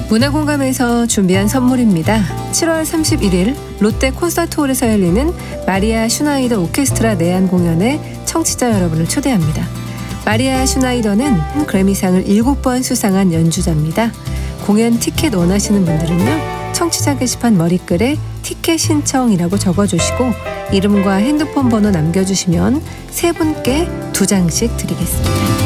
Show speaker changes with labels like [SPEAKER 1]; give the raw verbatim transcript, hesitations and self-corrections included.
[SPEAKER 1] 문화공감에서 준비한 선물입니다. 칠월 삼십일일 롯데 콘서트홀에서 열리는 마리아 슈나이더 오케스트라 내한 공연에 청취자 여러분을 초대합니다. 마리아 슈나이더는 그래미상을 일곱 번 수상한 연주자입니다. 공연 티켓 원하시는 분들은요, 청취자 게시판 머리글에 티켓 신청이라고 적어주시고 이름과 핸드폰 번호 남겨주시면 세 분께 두 장씩 드리겠습니다.